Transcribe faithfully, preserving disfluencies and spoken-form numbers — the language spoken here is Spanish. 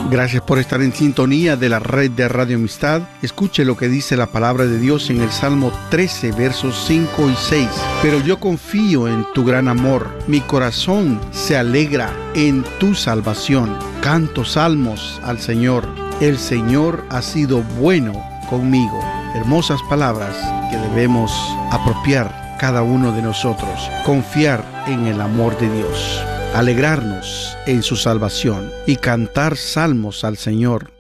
Gracias por estar en sintonía de la red de Radio Amistad. Escuche lo que dice la palabra de Dios en el Salmo trece, versos cinco y seis. Pero yo confío en tu gran amor. Mi corazón se alegra en tu salvación. Canto salmos al Señor. El Señor ha sido bueno conmigo. Hermosas palabras que debemos apropiar cada uno de nosotros. Confiar en el amor de Dios. Alegrarnos en su salvación y cantar salmos al Señor